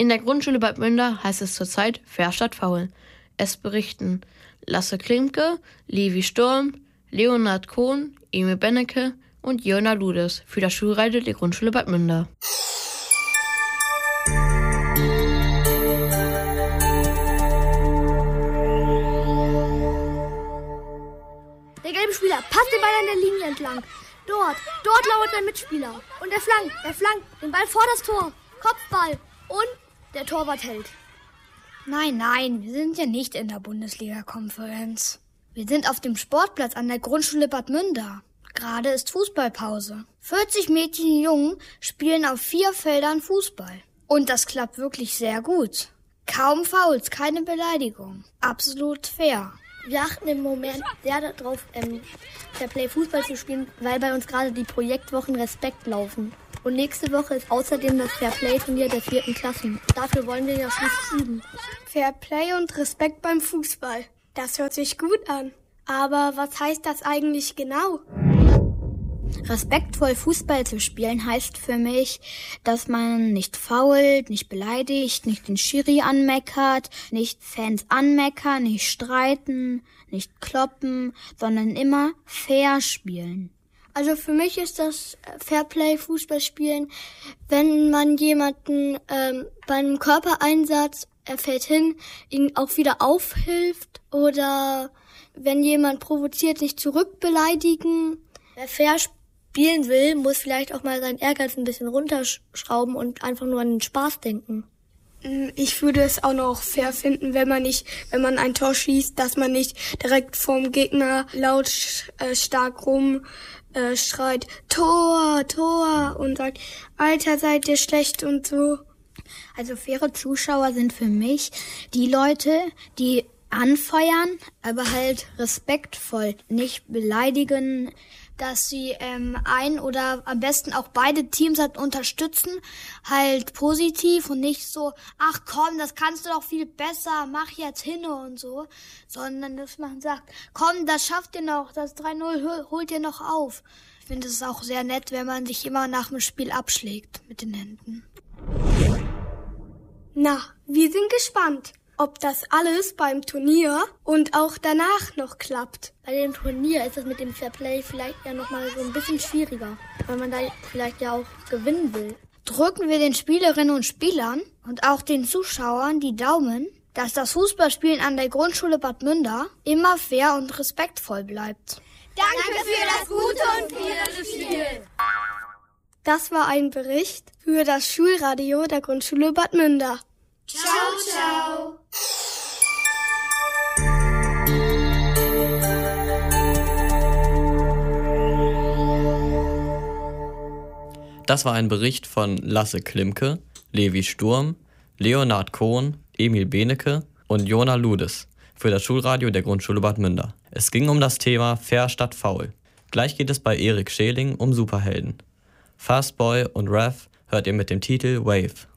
In der Grundschule Bad Münder heißt es zurzeit fair statt faul. Es berichten Lasse Klimke, Levi Sturm, Leonhard Kohn, Emil Bennecke und Jona Ludes für das Schulradio der Grundschule Bad Münder. Der gelbe Spieler passt den Ball an der Linie entlang. Dort lauert sein Mitspieler. Und er flankt den Ball vor das Tor. Kopfball. Und der Torwart hält. Nein, wir sind ja nicht in der Bundesliga-Konferenz. Wir sind auf dem Sportplatz an der Grundschule Bad Münder. Gerade ist Fußballpause. 40 Mädchen und Jungen spielen auf 4 Feldern Fußball. Und das klappt wirklich sehr gut. Kaum Fouls, keine Beleidigung. Absolut fair. Wir achten im Moment sehr darauf, Fairplay Fußball zu spielen, weil bei uns gerade die Projektwochen Respekt laufen. Und nächste Woche ist außerdem das Fairplay-Turnier der 4. Klassen. Dafür wollen wir ja schließlich üben. Fairplay und Respekt beim Fußball. Das hört sich gut an. Aber was heißt das eigentlich genau? Respektvoll Fußball zu spielen heißt für mich, dass man nicht fault, nicht beleidigt, nicht den Schiri anmeckert, nicht Fans anmeckern, nicht streiten, nicht kloppen, sondern immer fair spielen. Also für mich ist das Fairplay Fußballspielen, wenn man jemanden bei einem Körpereinsatz, er fällt hin, ihn auch wieder aufhilft, oder wenn jemand provoziert, nicht zurückbeleidigen. Wer fair spielen will, muss vielleicht auch mal seinen Ehrgeiz ein bisschen runterschrauben und einfach nur an den Spaß denken. Ich würde es auch noch fair finden, wenn man ein Tor schießt, dass man nicht direkt vorm Gegner lautstark schreit, Tor, und sagt, Alter, seid ihr schlecht und so. Also faire Zuschauer sind für mich die Leute, die anfeuern, aber halt respektvoll, nicht beleidigen, dass sie ein oder am besten auch beide Teams halt unterstützen, halt positiv und nicht so, ach komm, das kannst du doch viel besser, mach jetzt hin und so, sondern dass man sagt, komm, das schafft ihr noch, das 3-0 holt ihr noch auf. Ich finde es auch sehr nett, wenn man sich immer nach dem Spiel abschlägt mit den Händen. Na, wir sind gespannt, ob das alles beim Turnier und auch danach noch klappt. Bei dem Turnier ist das mit dem Fairplay vielleicht ja nochmal so ein bisschen schwieriger, weil man da vielleicht ja auch gewinnen will. Drücken wir den Spielerinnen und Spielern und auch den Zuschauern die Daumen, dass das Fußballspielen an der Grundschule Bad Münder immer fair und respektvoll bleibt. Danke für das gute und faire Spiel. Das war ein Bericht für das Schulradio der Grundschule Bad Münder. Ciao, ciao. Das war ein Bericht von Lasse Klimke, Levi Sturm, Leonhard Kohn, Emil Bennecke und Jona Ludes für das Schulradio der Grundschule Bad Münder. Es ging um das Thema Fair statt faul. Gleich geht es bei Erik Scheling um Superhelden. Fastboy und Rev hört ihr mit dem Titel Wave.